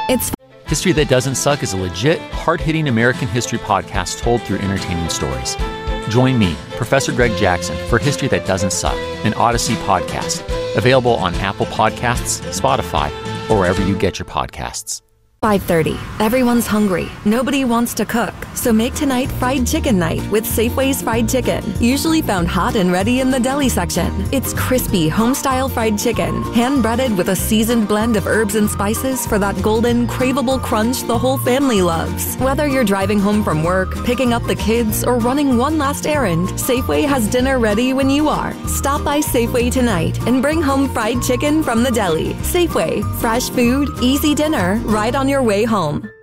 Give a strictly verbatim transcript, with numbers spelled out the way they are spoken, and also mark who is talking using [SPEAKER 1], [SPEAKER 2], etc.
[SPEAKER 1] It's
[SPEAKER 2] History That Doesn't Suck is a legit, hard-hitting American history podcast told through entertaining stories. Join me, Professor Greg Jackson, for History That Doesn't Suck, an Odyssey podcast, available on Apple Podcasts, Spotify, or wherever you get your podcasts.
[SPEAKER 1] five thirty. Everyone's hungry. Nobody wants to cook. So make tonight fried chicken night with Safeway's Fried Chicken, usually found hot and ready in the deli section. It's crispy, home-style fried chicken, hand-breaded with a seasoned blend of herbs and spices for that golden, craveable crunch the whole family loves. Whether you're driving home from work, picking up the kids, or running one last errand, Safeway has dinner ready when you are. Stop by Safeway tonight and bring home fried chicken from the deli. Safeway, fresh food, easy dinner, right on your way home.